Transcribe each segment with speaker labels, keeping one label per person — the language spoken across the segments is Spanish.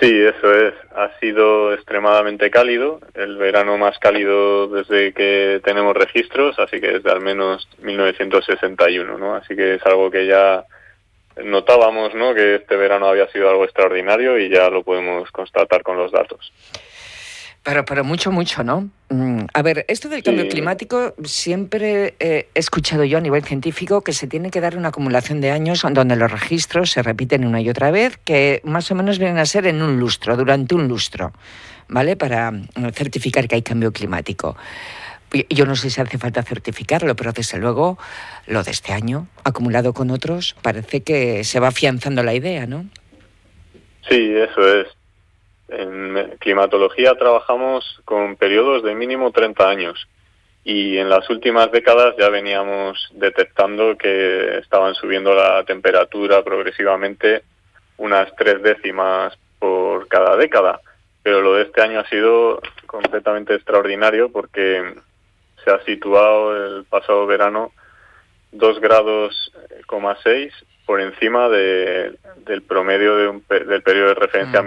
Speaker 1: Sí, eso es. Ha sido extremadamente cálido, el verano más cálido desde que tenemos registros, así que desde al menos 1961, ¿no? Así que es algo que ya notábamos, ¿no?, que este verano había sido algo extraordinario y ya lo podemos constatar con los datos.
Speaker 2: Pero mucho, mucho, ¿no? A ver, esto del cambio
Speaker 1: Sí,
Speaker 2: climático siempre he escuchado yo a nivel científico que se tiene que dar una acumulación de años donde los registros se repiten una y otra vez, que más o menos vienen a ser en un lustro, durante un lustro, ¿vale? Para certificar que hay cambio climático. Yo no sé si hace falta certificarlo, pero desde luego lo de este año, acumulado con otros, parece que se va afianzando la idea, ¿no?
Speaker 1: sí, eso es. En climatología trabajamos con periodos de mínimo 30 años y en las últimas décadas ya veníamos detectando que estaban subiendo la temperatura progresivamente unas 3 décimas por cada década. Pero lo de este año ha sido completamente extraordinario porque se ha situado el pasado verano 2 grados, 6 por encima del promedio del periodo de referencia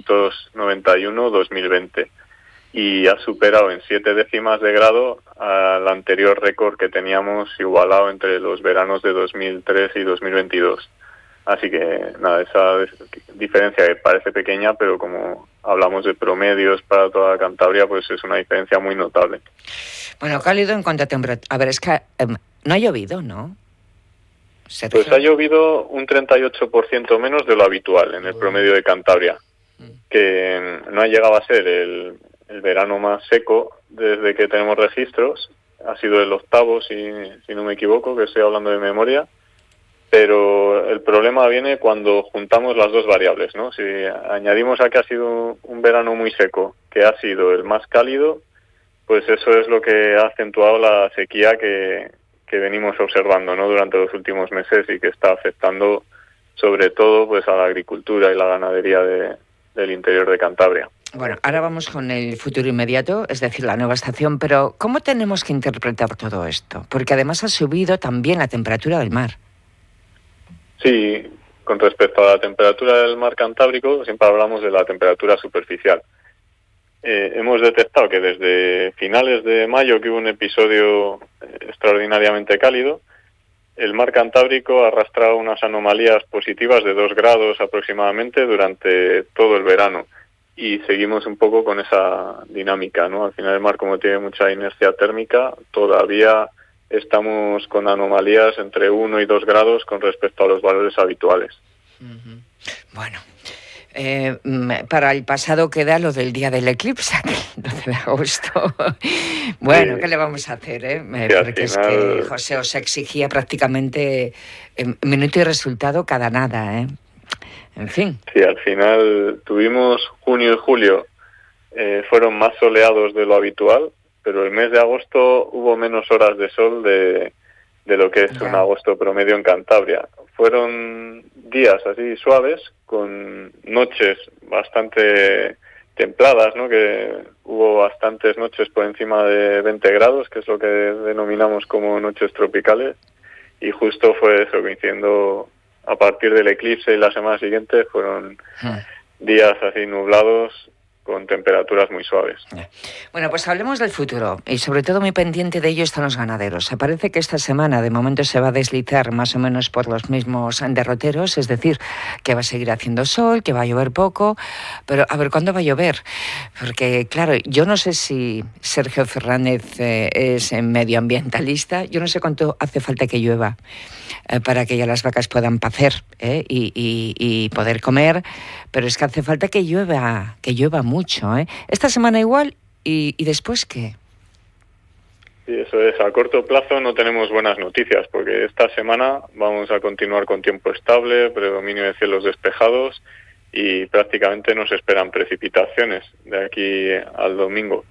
Speaker 1: 1991-2020 y ha superado en 7 décimas de grado al anterior récord que teníamos igualado entre los veranos de 2003 y 2022. Así que nada, esa diferencia que parece pequeña, pero como hablamos de promedios para toda Cantabria, pues es una diferencia muy notable.
Speaker 2: Bueno, cálido en cuanto a temperatura. A ver, es que no ha llovido, ¿no,
Speaker 1: Pues ha
Speaker 2: Sergio?
Speaker 1: llovido un 38% menos de lo habitual en el promedio de Cantabria, que no ha llegado a ser el verano más seco desde que tenemos registros. Ha sido el octavo, si no me equivoco, que estoy hablando de memoria. Pero el problema viene cuando juntamos las dos variables, ¿no? Si añadimos a que ha sido un verano muy seco, que ha sido el más cálido, pues eso es lo que ha acentuado la sequía que venimos observando, ¿no?, durante los últimos meses y que está afectando sobre todo pues a la agricultura y la ganadería del interior de Cantabria.
Speaker 2: Bueno, ahora vamos con el futuro inmediato, es decir, la nueva estación, pero ¿cómo tenemos que interpretar todo esto? Porque además ha subido también la temperatura del mar.
Speaker 1: Sí, con respecto a la temperatura del mar Cantábrico, siempre hablamos de la temperatura superficial. Hemos detectado que desde finales de mayo, que hubo un episodio extraordinariamente cálido, el mar Cantábrico ha arrastrado unas anomalías positivas de 2 grados aproximadamente durante todo el verano y seguimos un poco con esa dinámica, ¿no? Al final el mar, como tiene mucha inercia térmica, todavía estamos con anomalías entre 1 y 2 grados con respecto a los valores habituales.
Speaker 2: Bueno, para el pasado queda lo del día del eclipse, el 12 de agosto. Bueno, ¿qué le vamos a hacer,
Speaker 1: Sí, al
Speaker 2: porque es que
Speaker 1: final,
Speaker 2: José os exigía prácticamente minuto y resultado cada nada, ¿eh? En fin.
Speaker 1: sí, al final tuvimos junio y julio, fueron más soleados de lo habitual, pero el mes de agosto hubo menos horas de sol de lo que es un
Speaker 2: Ya.
Speaker 1: agosto promedio en Cantabria. Fueron días así suaves, con noches bastante templadas, ¿no?, que hubo bastantes noches por encima de 20 grados, que es lo que denominamos como noches tropicales, y justo fue eso, coincidiendo a partir del eclipse y la semana siguiente, fueron días así nublados con temperaturas muy suaves.
Speaker 2: Bueno, pues hablemos del futuro y sobre todo muy pendiente de ello están los ganaderos. Se parece que esta semana de momento se va a deslizar más o menos por los mismos derroteros, es decir, que va a seguir haciendo sol, que va a llover poco, pero a ver, ¿cuándo va a llover? Porque claro, yo no sé si Sergio Fernández es medioambientalista, yo no sé cuánto hace falta que llueva para que ya las vacas puedan pacer y poder comer, pero es que hace falta que llueva mucho. Esta semana igual y después ¿qué?
Speaker 1: Sí, eso es. A corto plazo no tenemos buenas noticias porque esta semana vamos a continuar con tiempo estable, predominio de cielos despejados y prácticamente no se esperan precipitaciones de aquí al domingo.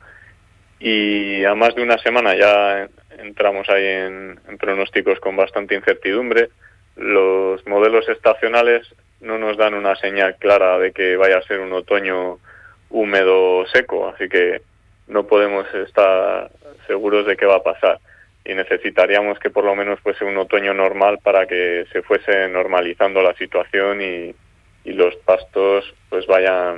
Speaker 1: Y a más de una semana ya entramos ahí en pronósticos con bastante incertidumbre. Los modelos estacionales no nos dan una señal clara de que vaya a ser un otoño húmedo o seco, así que no podemos estar seguros de qué va a pasar. Y necesitaríamos que por lo menos fuese un otoño normal para que se fuese normalizando la situación y los pastos pues vayan